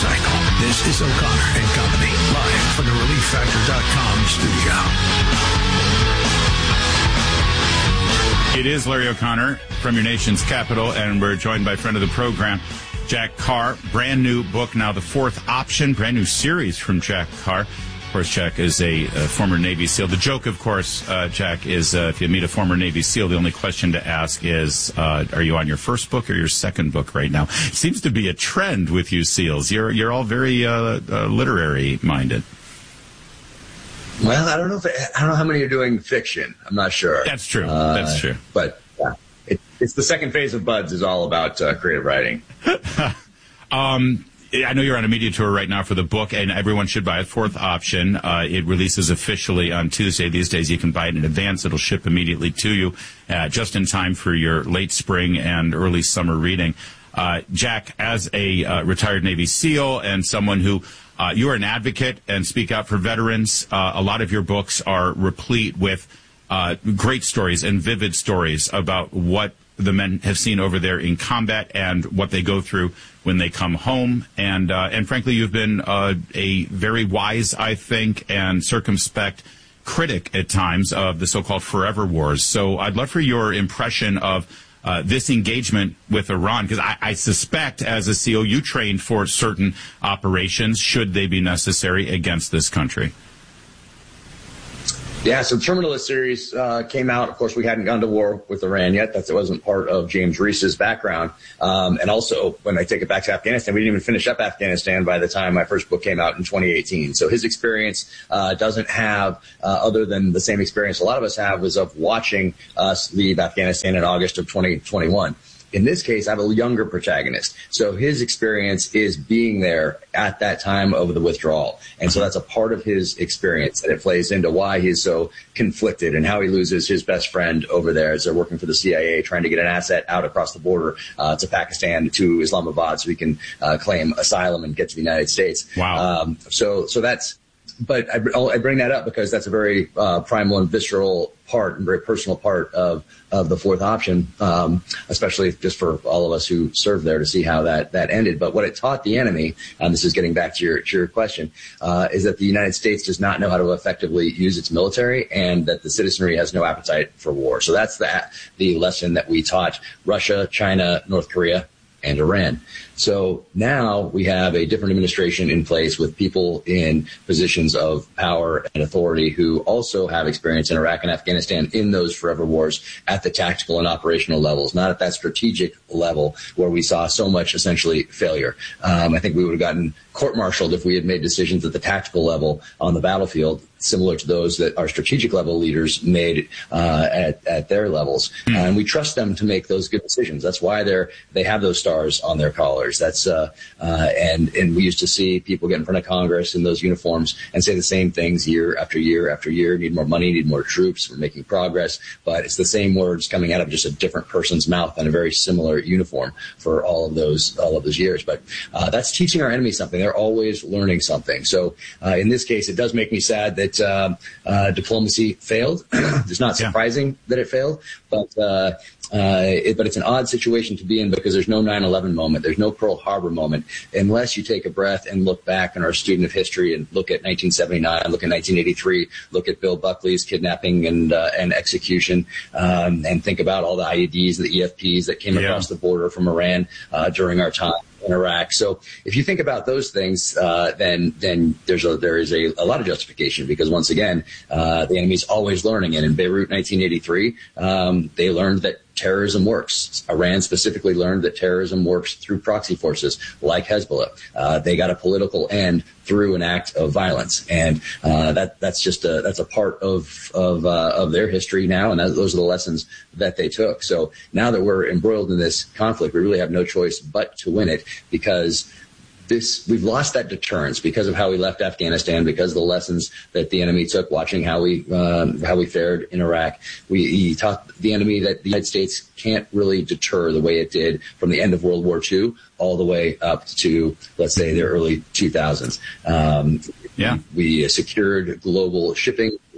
cycle. This is O'Connor and Company, live from the ReliefFactor.com studio. It is Larry O'Connor from your nation's capital, and we're joined by friend of the program, Jack Carr. Brand new book now, The Fourth Option, brand new series from Jack Carr. Of course, Jack is a former Navy SEAL. The joke, of course, Jack, is if you meet a former Navy SEAL, the only question to ask is, are you on your first book or your second book right now? It seems to be a trend with you SEALs. You're all very literary minded. Well, I don't know how many are doing fiction. I'm not sure. That's true. That's true. But yeah, it's the second phase of Buds is all about creative writing. I know you're on a media tour right now for the book, and everyone should buy it. Fourth Option. It releases officially on Tuesday. These days you can buy it in advance. It'll ship immediately to you, just in time for your late spring and early summer reading. Jack, as a retired Navy SEAL and someone who you are an advocate and speak out for veterans, a lot of your books are replete with great stories and vivid stories about what the men have seen over there in combat and what they go through when they come home. And frankly, you've been a very wise, I think, and circumspect critic at times of the so-called forever wars. So I'd love for your impression of this engagement with Iran, because I suspect as a SEAL you trained for certain operations, should they be necessary, against this country. Yeah, so the Terminalist series came out. Of course, we hadn't gone to war with Iran yet. That wasn't part of James Reese's background. And also, when I take it back to Afghanistan, we didn't even finish up Afghanistan by the time my first book came out in 2018. So his experience doesn't have, other than the same experience a lot of us have, was of watching us leave Afghanistan in August of 2021. In this case, I have a younger protagonist. So his experience is being there at that time of the withdrawal. And so that's a part of his experience, and it plays into why he's so conflicted and how he loses his best friend over there as they're working for the CIA, trying to get an asset out across the border to Pakistan, to Islamabad, so he can claim asylum and get to the United States. Wow. So that's, but I bring that up because that's a very primal and visceral part and very personal part of the Fourth Option, especially just for all of us who served there to see how that ended. But what it taught the enemy, and this is getting back to your question, is that the United States does not know how to effectively use its military, and that the citizenry has no appetite for war. So that's the lesson that we taught Russia, China, North Korea, and Iran. So now we have a different administration in place with people in positions of power and authority who also have experience in Iraq and Afghanistan in those forever wars at the tactical and operational levels, not at that strategic level where we saw so much essentially failure. I think we would have gotten court-martialed if we had made decisions at the tactical level on the battlefield, similar to those that our strategic level leaders made at their levels. And we trust them to make those good decisions. That's why they have those stars on their collars. That's and we used to see people get in front of Congress in those uniforms and say the same things year after year after year. Need more money, need more troops, we're making progress. But it's the same words coming out of just a different person's mouth in a very similar uniform for all of those years. But that's teaching our enemy something. They're always learning something. So in this case, it does make me sad that diplomacy failed. It's not surprising that it failed, but it's an odd situation to be in because there's no 9/11 moment. There's no Pearl Harbor moment unless you take a breath and look back and are a student of history and look at 1979, look at 1983, look at Bill Buckley's kidnapping and execution, and think about all the IEDs, the EFPs that came across the border from Iran during our time in Iraq. So if you think about those things, then there is a lot of justification, because once again, the enemy's always learning. And in Beirut, 1983, they learned that terrorism works. Iran specifically learned that terrorism works through proxy forces like Hezbollah. They got a political end through an act of violence, and that's a part of their history now, and those are the lessons that they took. So now that we're embroiled in this conflict, we really have no choice but to win it, because we've lost that deterrence because of how we left Afghanistan, because of the lessons that the enemy took, watching how we fared in Iraq. He taught the enemy that the United States can't really deter the way it did from the end of World War II all the way up to, let's say, the early 2000s. We secured global shipping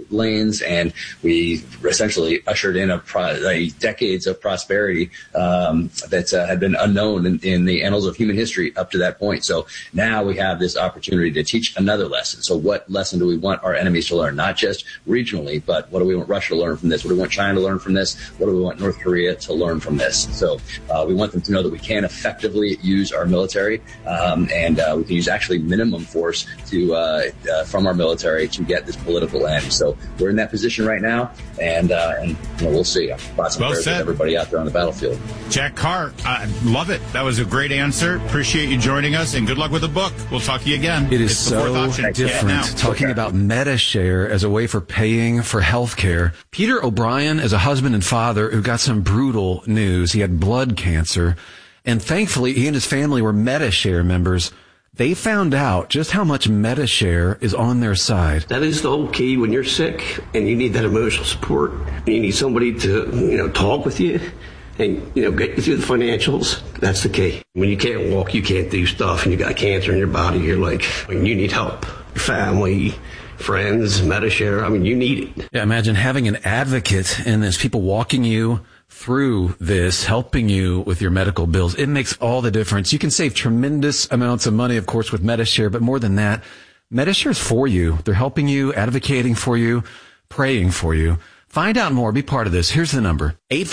lanes, and we essentially ushered in a decades of prosperity that had been unknown in the annals of human history up to that point. So now we have this opportunity to teach another lesson. So what lesson do we want our enemies to learn? Not just regionally, but what do we want Russia to learn from this? What do we want China to learn from this? What do we want North Korea to learn from this? So we want them to know that we can effectively use our military, and we can use actually minimum force from our military to get this political end. So we're in that position right now, and we'll see. Lots of prayers with everybody out there on the battlefield. Jack Carr, love it. That was a great answer. Appreciate you joining us, and good luck with the book. We'll talk to you again. It is so different talking about Medi-Share as a way for paying for health care. Peter O'Brien is a husband and father who got some brutal news. He had blood cancer, and thankfully he and his family were Medi-Share members. They found out just how much Medi-Share is on their side. That is the whole key when you're sick and you need that emotional support. You need somebody to, talk with you and, get you through the financials. That's the key. When you can't walk, you can't do stuff, and you got cancer in your body, you're like, you need help. Your family, friends, Medi-Share, you need it. Yeah, imagine having an advocate in this, people walking you through this, helping you with your medical bills. It makes all the difference. You can save tremendous amounts of money, of course, with Medi-Share, but more than that, Medi-Share is for you. They're helping you, advocating for you, praying for you. Find out more. Be part of this. Here's the number.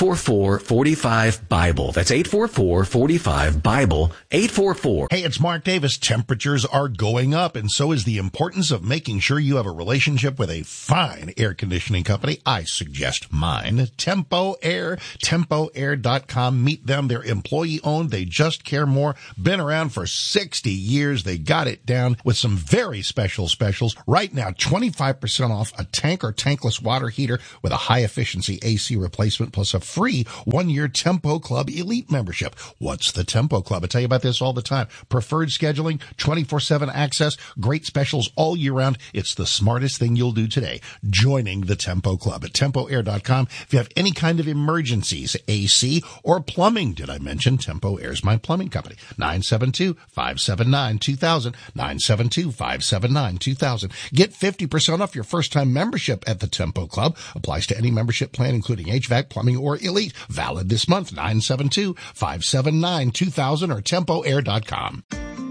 844-45-BIBLE. That's 844-45-BIBLE. 844. Hey, it's Mark Davis. Temperatures are going up, and so is the importance of making sure you have a relationship with a fine air conditioning company. I suggest mine. Tempo Air. TempoAir.com. Meet them. They're employee-owned. They just care more. Been around for 60 years. They got it down with some very special specials. Right now, 25% off a tank or tankless water heater with a high-efficiency AC replacement plus a free 1-year Tempo Club Elite membership. What's the Tempo Club? I tell you about this all the time. Preferred scheduling, 24/7 access, great specials all year round. It's the smartest thing you'll do today, joining the Tempo Club at TempoAir.com. If you have any kind of emergencies, AC or plumbing, did I mention Tempo Air's my plumbing company? 972-579-2000, 972-579-2000. Get 50% off your first-time membership at the Tempo Club. Applies to any membership plan, including HVAC, plumbing, or Elite. Valid this month, 972-579-2000 or TempoAir.com.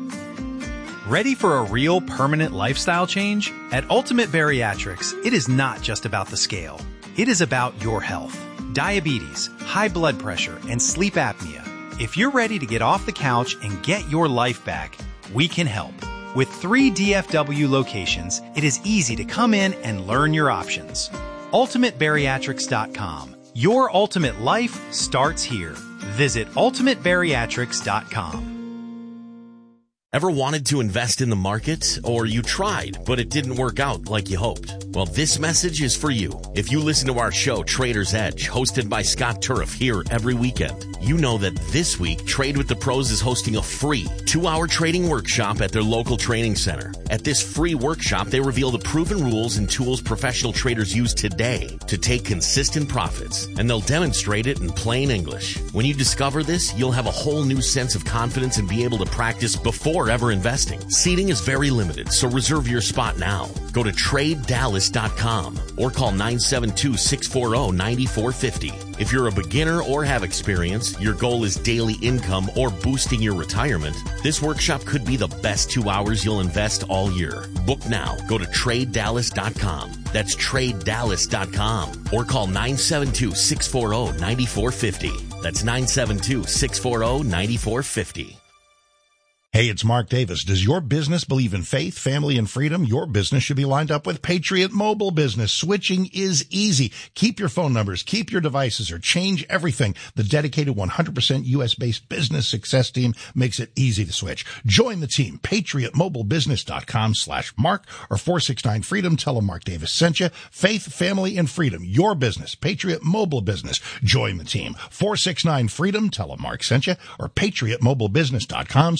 Ready for a real permanent lifestyle change? At Ultimate Bariatrics, it is not just about the scale. It is about your health. Diabetes, high blood pressure, and sleep apnea. If you're ready to get off the couch and get your life back, we can help. With 3 DFW locations, it is easy to come in and learn your options. UltimateBariatrics.com. Your ultimate life starts here. Visit UltimateBariatrics.com. Ever wanted to invest in the market? Or you tried, but it didn't work out like you hoped? Well, this message is for you. If you listen to our show, Trader's Edge, hosted by Scott Turf here every weekend, you know that this week, Trade with the Pros is hosting a free 2-hour trading workshop at their local training center. At this free workshop, they reveal the proven rules and tools professional traders use today to take consistent profits, and they'll demonstrate it in plain English. When you discover this, you'll have a whole new sense of confidence and be able to practice before ever investing. Seating is very limited, so reserve your spot now. Go to TradeDallas.com or call 972-640-9450. If you're a beginner or have experience, your goal is daily income or boosting your retirement, this workshop could be the best 2 hours you'll invest all year. Book now. Go to TradeDallas.com. That's TradeDallas.com or call 972-640-9450. That's 972-640-9450. Hey, it's Mark Davis. Does your business believe in faith, family, and freedom? Your business should be lined up with Patriot Mobile Business. Switching is easy. Keep your phone numbers, keep your devices, or change everything. The dedicated 100% U.S.-based business success team makes it easy to switch. Join the team. PatriotMobileBusiness.com/Mark or 469-FREEDOM. Tell them Mark Davis sent you. Faith, family, and freedom. Your business. Patriot Mobile Business. Join the team. 469-FREEDOM. Tell them Mark sent you or PatriotMobileBusiness.com/Mark.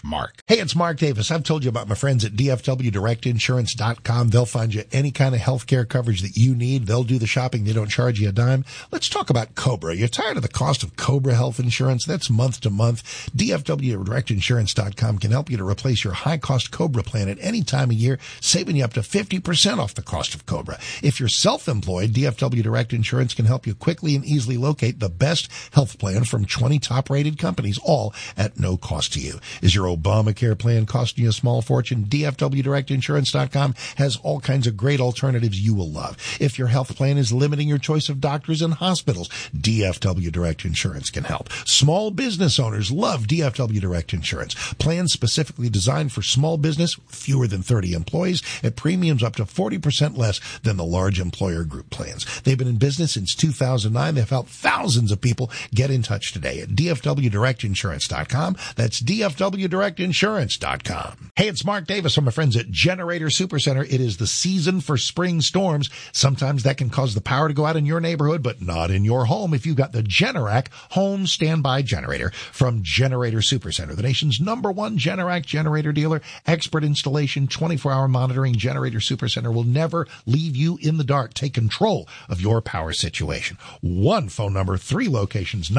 Mark. Hey, it's Mark Davis. I've told you about my friends at DFWDirectInsurance.com. They'll find you any kind of healthcare coverage that you need. They'll do the shopping. They don't charge you a dime. Let's talk about Cobra. You're tired of the cost of Cobra health insurance? That's month to month. DFWDirectInsurance.com can help you to replace your high-cost Cobra plan at any time of year, saving you up to 50% off the cost of Cobra. If you're self-employed, DFW Direct Insurance can help you quickly and easily locate the best health plan from 20 top-rated companies, all at no cost to you. Is your Obamacare plan costing you a small fortune? DFWDirectInsurance.com has all kinds of great alternatives you will love. If your health plan is limiting your choice of doctors and hospitals, DFW Direct Insurance can help. Small business owners love DFW Direct Insurance. Plans specifically designed for small business, fewer than 30 employees, at premiums up to 40% less than the large employer group plans. They've been in business since 2009. They've helped thousands of people. Get in touch today at DFWDirectInsurance.com. That's DFWDirectInsurance.com. Hey, it's Mark Davis from my friends at Generator Supercenter. It is the season for spring storms. Sometimes that can cause the power to go out in your neighborhood, but not in your home if you've got the Generac home standby generator from Generator Supercenter, the nation's #1 Generac generator dealer. Expert installation, 24-hour monitoring. Generator Supercenter will never leave you in the dark. Take control of your power situation. One phone number, 3 locations,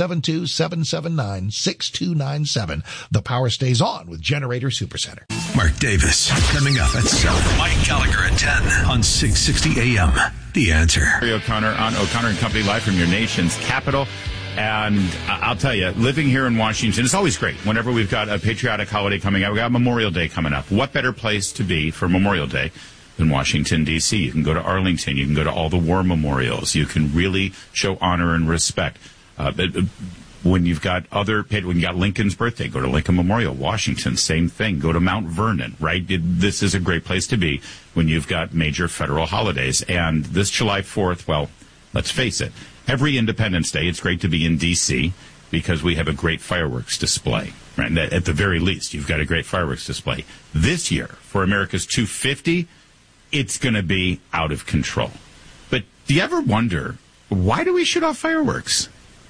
972-779-6297. The power stays on with Generator Supercenter. Mark Davis, coming up at 7. Mike Gallagher at 10 on 660 AM. The Answer. Harry O'Connor on O'Connor and Company, live from your nation's capital. And I'll tell you, living here in Washington, it's always great. Whenever we've got a patriotic holiday coming up, we've got Memorial Day coming up. What better place to be for Memorial Day than Washington, D.C.? You can go to Arlington. You can go to all the war memorials. You can really show honor and respect. When you've got when you got Lincoln's birthday, go to Lincoln Memorial. Washington, same thing. Go to Mount Vernon, right? This is a great place to be when you've got major federal holidays. And this July 4th, well, let's face it, every Independence Day, it's great to be in D.C. because we have a great fireworks display, right? And at the very least, you've got a great fireworks display. This year, for America's 250, it's going to be out of control. But do you ever wonder, why do we shoot off fireworks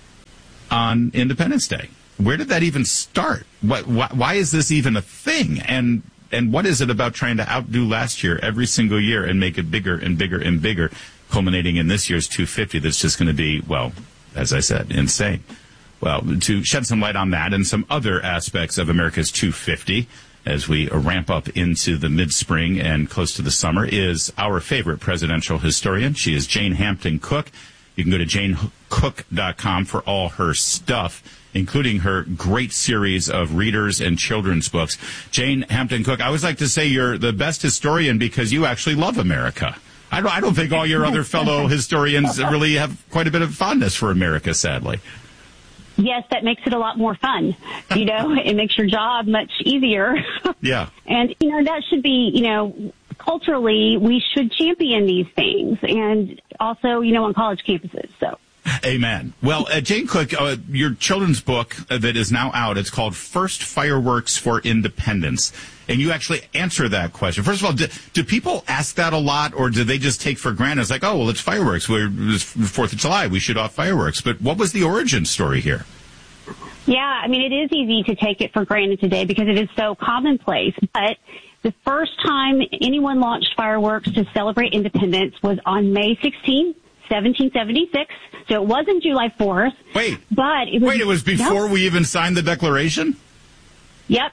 on Independence Day? Where did that even start? Why is this even a thing? And what is it about trying to outdo last year every single year and make it bigger and bigger and bigger, culminating in this year's 250 that's just going to be, well, as I said, insane? Well, to shed some light on that and some other aspects of America's 250 as we ramp up into the mid-spring and close to the summer is our favorite presidential historian. She is Jane Hampton Cook. You can go to janecook.com for all her stuff, including her great series of readers and children's books. Jane Hampton Cook, I always like to say you're the best historian because you actually love America. I don't think all your other fellow historians really have quite a bit of fondness for America, sadly. Yes, that makes it a lot more fun. It makes your job much easier. Yeah. And, that should be, culturally, we should champion these things. And also, on college campuses. So. Amen. Well, Jane Cook, your children's book that is now out, it's called First Fireworks for Independence. And you actually answer that question. First of all, do people ask that a lot, or do they just take for granted? It's like, oh, well, it's fireworks. It's 4th of July. We shoot off fireworks. But what was the origin story here? Yeah, it is easy to take it for granted today because it is so commonplace. But the first time anyone launched fireworks to celebrate independence was on May 16, 1776. So it wasn't July 4th. Wait. But it was before we even signed the Declaration? Yep.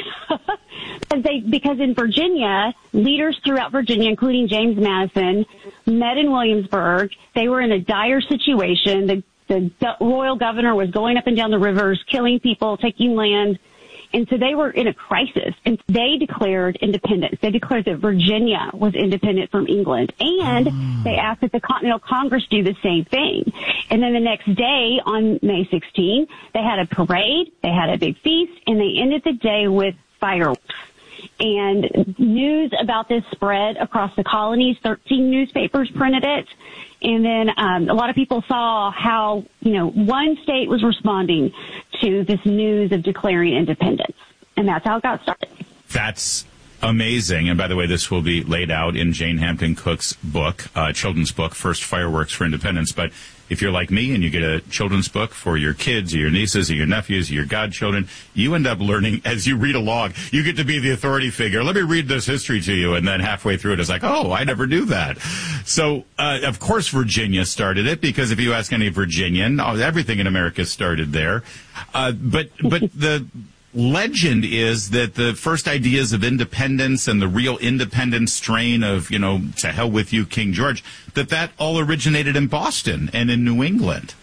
Because in Virginia, leaders throughout Virginia, including James Madison, met in Williamsburg. They were in a dire situation. The royal governor was going up and down the rivers, killing people, taking land. And so they were in a crisis, and they declared independence. They declared that Virginia was independent from England, and they asked that the Continental Congress do the same thing. And then the next day, on May 16, they had a parade, they had a big feast, and they ended the day with fireworks. And news about this spread across the colonies. 13 newspapers printed it. And then a lot of people saw how, one state was responding to this news of declaring independence. And that's how it got started. That's Amazing. And by the way, this will be laid out in Jane Hampton Cook's book, children's book, First Fireworks for Independence. But if you're like me and you get a children's book for your kids or your nieces or your nephews or your godchildren, you end up learning as you read along. You get to be the authority figure. Let me read this history to you. And then halfway through it, it's like, oh, I never knew that. So, of course, Virginia started it, because if you ask any Virginian, everything in America started there. But the legend is that the first ideas of independence and the real independent strain of, to hell with you, King George, that all originated in Boston and in New England.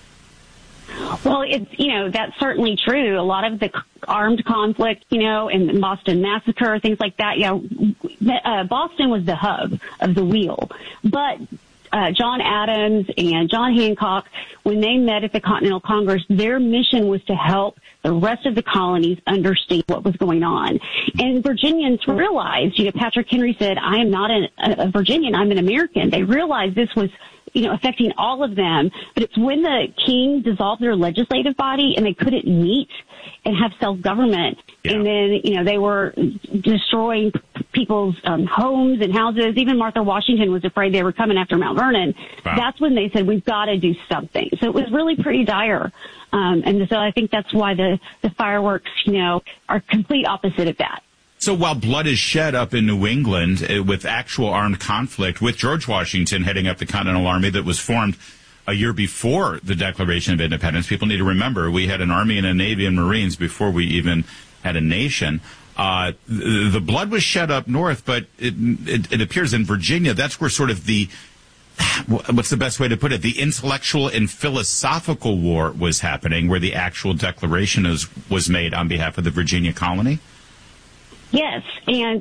Well, that's certainly true. A lot of the armed conflict, and the Boston Massacre, things like that. Boston was the hub of the wheel. But John Adams and John Hancock, when they met at the Continental Congress, their mission was to help the rest of the colonies understand what was going on. And Virginians realized, Patrick Henry said, I am not a Virginian, I'm an American. They realized this was, affecting all of them. But it's when the king dissolved their legislative body and they couldn't meet and have self-government. Yeah. And then, they were destroying people's homes and houses. Even Martha Washington was afraid they were coming after Mount Vernon. Wow. That's when they said, we've got to do something. So it was really pretty dire. And so I think that's why the fireworks, are complete opposite of that. So while blood is shed up in New England with actual armed conflict, with George Washington heading up the Continental Army that was formed a year before the Declaration of Independence, people need to remember we had an Army and a Navy and Marines before we even had a nation. The blood was shed up north, but it appears in Virginia, that's where sort of what's the best way to put it? The intellectual and philosophical war was happening, where the actual declaration was made on behalf of the Virginia colony. Yes, and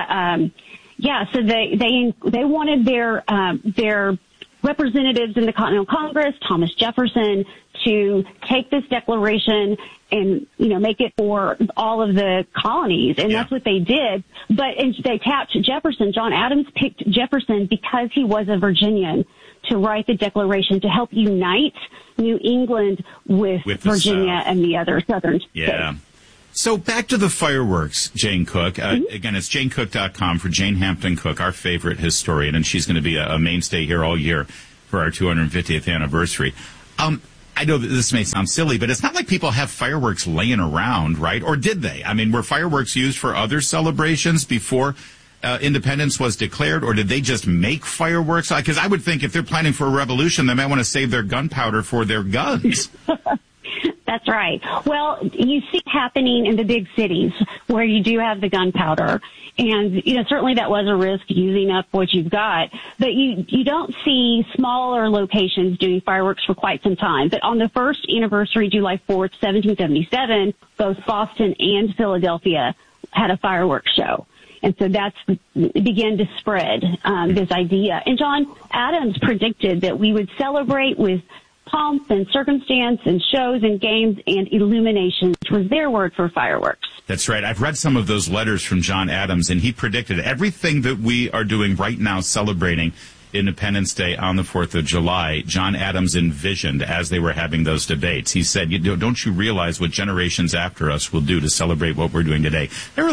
so they wanted their representatives in the Continental Congress, Thomas Jefferson, to take this declaration and, make it for all of the colonies. And that's what they did. But they tapped Jefferson. John Adams picked Jefferson because he was a Virginian to write the declaration to help unite New England with Virginia and the other southern states. So back to the fireworks, Jane Cook. Again, it's janecook.com for Jane Hampton Cook, our favorite historian, and she's going to be a mainstay here all year for our 250th anniversary. I know that this may sound silly, but it's not like people have fireworks laying around, right? Or did they? I mean, were fireworks used for other celebrations before independence was declared, or did they just make fireworks? Because I would think if they're planning for a revolution, they might want to save their gunpowder for their guns. That's right. Well, you see it happening in the big cities where you do have the gunpowder. And, certainly that was a risk, using up what you've got. But you don't see smaller locations doing fireworks for quite some time. But on the first anniversary, July 4th, 1777, both Boston and Philadelphia had a fireworks show. And so it began to spread, this idea. And John Adams predicted that we would celebrate with pomp and circumstance and shows and games and illumination, which was their word for fireworks. That's right. I've read some of those letters from John Adams, and he predicted everything that we are doing right now, celebrating Independence Day on the 4th of July. John Adams envisioned as they were having those debates. He said, don't you realize what generations after us will do to celebrate what we're doing today?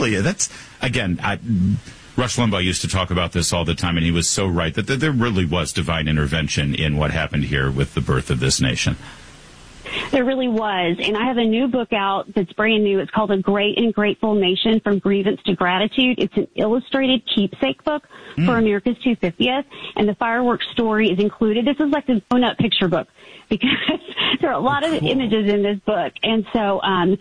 Rush Limbaugh used to talk about this all the time, and he was so right that there really was divine intervention in what happened here with the birth of this nation. There really was. And I have a new book out that's brand new. It's called A Great and Grateful Nation, From Grievance to Gratitude. It's an illustrated keepsake book for America's 250th. And the fireworks story is included. This is like a grown-up picture book because there are a lot of images in this book. And so,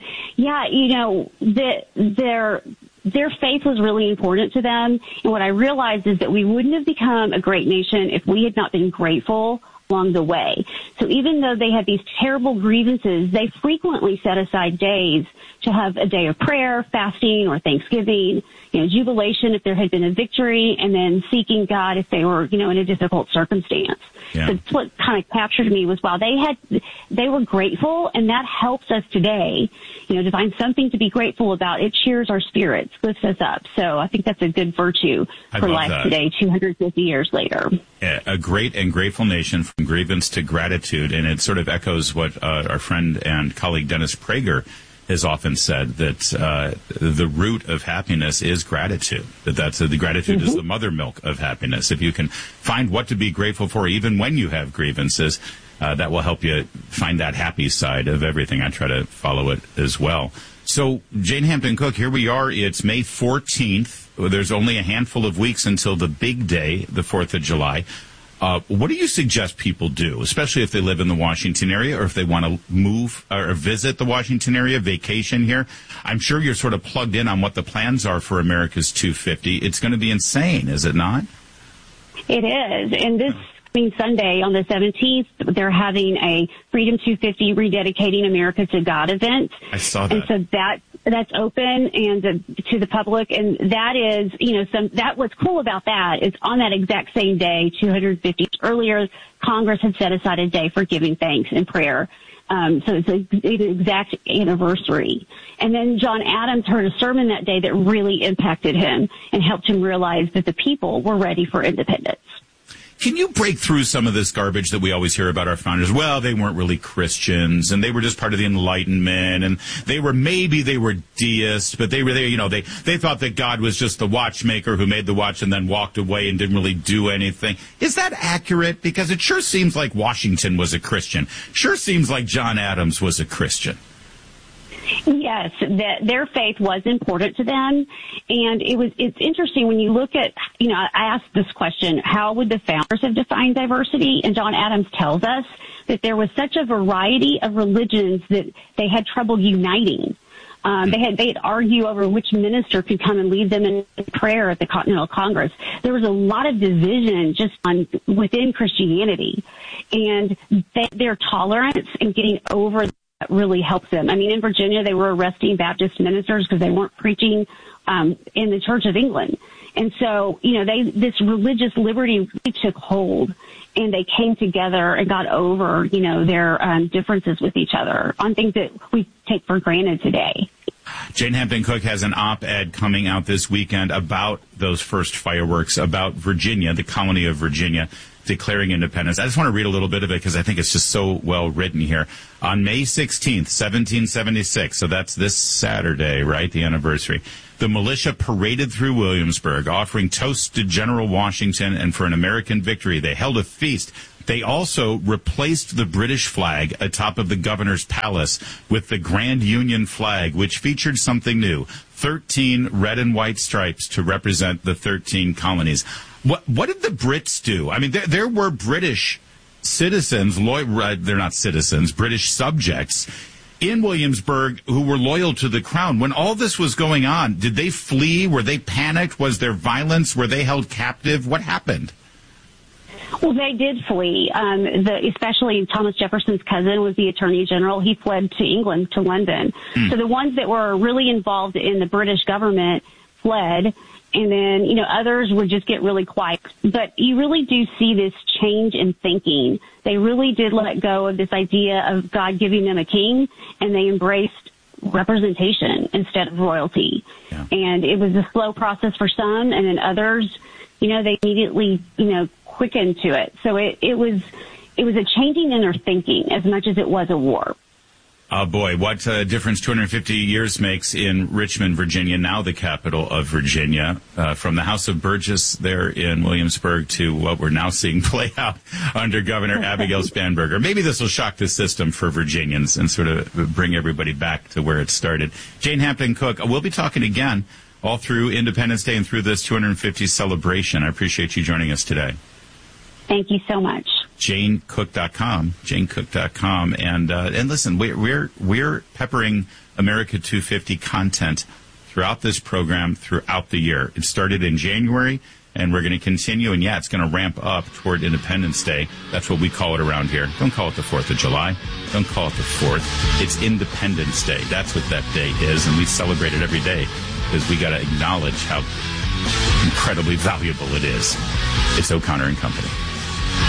their faith was really important to them. And what I realized is that we wouldn't have become a great nation if we had not been grateful along the way. So even though they had these terrible grievances, they frequently set aside days to have a day of prayer, fasting, or Thanksgiving, jubilation if there had been a victory, and then seeking God if they were, in a difficult circumstance. Yeah. So that's what kind of captured me was, wow, they were grateful, and that helps us today, to find something to be grateful about. It cheers our spirits, lifts us up. So I think that's a good virtue for life today, 250 years later. Yeah, a great and grateful nation, from grievance to gratitude, and it sort of echoes what our friend and colleague Dennis Prager has often said that the root of happiness is gratitude. The gratitude is the mother milk of happiness. If you can find what to be grateful for, even when you have grievances, that will help you find that happy side of everything. I try to follow it as well. So, Jane Hampton Cook, here we are. It's May 14th. There's only a handful of weeks until the big day, the 4th of July. What do you suggest people do, especially if they live in the Washington area or if they want to move or visit the Washington area, vacation here? I'm sure you're sort of plugged in on what the plans are for America's 250. It's going to be insane, is it not? It is. And this coming Sunday on the 17th, they're having a Freedom 250 Rededicating America to God event. I saw that. And so that's open and to the public, and that is, what's cool about that is on that exact same day, 250 earlier, Congress had set aside a day for giving thanks and prayer. So it's an exact anniversary. And then John Adams heard a sermon that day that really impacted him and helped him realize that the people were ready for independence. Can you break through some of this garbage that we always hear about our founders? Well, they weren't really Christians, and they were just part of the Enlightenment, and they were deists, but they thought that God was just the watchmaker who made the watch and then walked away and didn't really do anything. Is that accurate? Because it sure seems like Washington was a Christian. Sure seems like John Adams was a Christian. Yes, their faith was important to them, and it's interesting when you look at, I asked this question, how would the founders have defined diversity? And John Adams tells us that there was such a variety of religions that they had trouble uniting. They'd argue over which minister could come and lead them in prayer at the Continental Congress. There was a lot of division just within Christianity, and their tolerance and getting over that really helps them. I mean, in Virginia, they were arresting Baptist ministers because they weren't preaching in the Church of England. And so, this religious liberty really took hold, and they came together and got over, their differences with each other on things that we take for granted today. Jane Hampton Cook has an op-ed coming out this weekend about those first fireworks, about Virginia, the colony of Virginia, declaring independence. I just want to read a little bit of it because I think it's just so well written here. On May 16th, 1776, so that's this Saturday, right, the anniversary, the militia paraded through Williamsburg, offering toasts to General Washington and for an American victory. They held a feast. They also replaced the British flag atop of the governor's palace with the Grand Union flag, which featured something new, 13 red and white stripes to represent the 13 colonies. What did the Brits do? I mean, there were British citizens, they're not citizens, British subjects in Williamsburg who were loyal to the crown. When all this was going on, did they flee? Were they panicked? Was there violence? Were they held captive? What happened? Well, they did flee. Especially Thomas Jefferson's cousin was the Attorney General. He fled to England, to London. So the ones that were really involved in the British government fled. And then, others would just get really quiet. But you really do see this change in thinking. They really did let go of this idea of God giving them a king, and they embraced representation instead of royalty. Yeah. And it was a slow process for some, and then others, they immediately, quickened to it. So it was a changing in their thinking as much as it was a war. Oh, boy, what difference 250 years makes in Richmond, Virginia, now the capital of Virginia, from the House of Burgess there in Williamsburg to what we're now seeing play out under Governor Abigail Spanberger. Maybe this will shock the system for Virginians and sort of bring everybody back to where it started. Jane Hampton Cook, we'll be talking again all through Independence Day and through this 250 celebration. I appreciate you joining us today. Thank you so much. JaneCook.com, JaneCook.com. And listen, we're peppering America 250 content throughout this program throughout the year. It started in January, and we're going to continue. And, it's going to ramp up toward Independence Day. That's what we call it around here. Don't call it the 4th of July. Don't call it the 4th. It's Independence Day. That's what that day is, and we celebrate it every day because we got to acknowledge how incredibly valuable it is. It's O'Connor and Company.